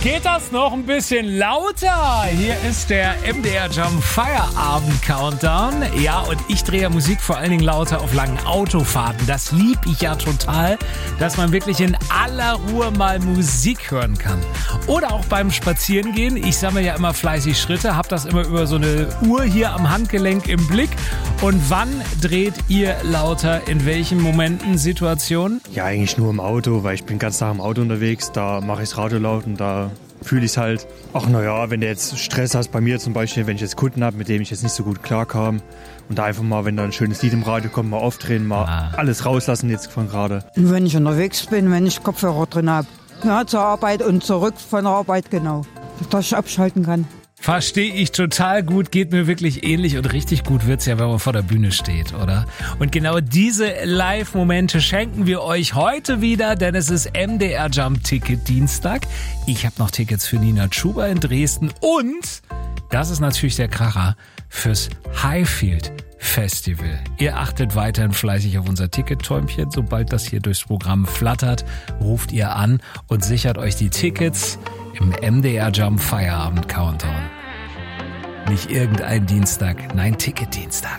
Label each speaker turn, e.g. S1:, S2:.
S1: Geht das noch ein bisschen lauter? Hier ist der MDR Jump Feierabend Countdown. Ja, und ich drehe Musik vor allen Dingen lauter auf langen Autofahrten. Das lieb ich ja total, dass man wirklich in aller Ruhe mal Musik hören kann. Oder auch beim Spazierengehen. Ich sammle ja immer fleißig Schritte, habe das immer über so eine Uhr hier am Handgelenk im Blick. Und wann dreht ihr lauter? In welchen Momenten, Situationen?
S2: Ja, eigentlich nur im Auto, weil ich bin ganz Tag im Auto unterwegs. Da mache ich das Radio laut und da fühle ich es halt. Ach naja, wenn du jetzt Stress hast, bei mir zum Beispiel, wenn ich jetzt Kunden habe, mit denen ich jetzt nicht so gut klarkam und da einfach mal, wenn da ein schönes Lied im Radio kommt, mal aufdrehen, mal alles rauslassen jetzt von gerade.
S3: Und wenn ich unterwegs bin, wenn ich Kopfhörer drin habe, ja, zur Arbeit und zurück von der Arbeit, genau, dass ich abschalten kann.
S1: Verstehe ich total gut, geht mir wirklich ähnlich und richtig gut wird's ja, wenn man vor der Bühne steht, oder? Und genau diese Live-Momente schenken wir euch heute wieder, denn es ist MDR Jump Ticket Dienstag. Ich habe noch Tickets für Nina Chuba in Dresden und, das ist natürlich der Kracher, fürs Highfield Festival. Ihr achtet weiterhin fleißig auf unser Tickettäumchen. Sobald das hier durchs Programm flattert, ruft ihr an und sichert euch die Tickets im MDR Jump Feierabend Countdown. Nicht irgendein Dienstag, nein, Ticket-Dienstag.